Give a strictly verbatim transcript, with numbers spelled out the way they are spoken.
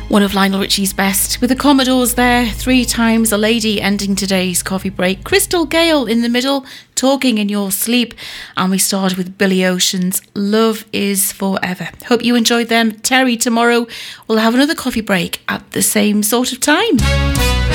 One of Lionel Richie's best, with the Commodores there, Three Times a Lady ending today's coffee break. Crystal Gale in the middle, Talking in Your Sleep. And we started with Billy Ocean's Love Is Forever. Hope you enjoyed them. Terry, tomorrow we'll have another coffee break at the same sort of time.